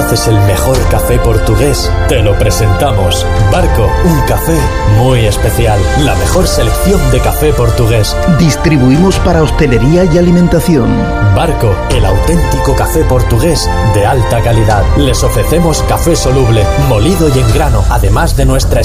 mereces el mejor café portugués, te lo presentamos. Barco, un café muy especial. La mejor selección de café portugués. Distribuimos para hostelería y alimentación. Barco, el auténtico café portugués de alta calidad. Les ofrecemos café soluble, molido y en grano, además de nuestra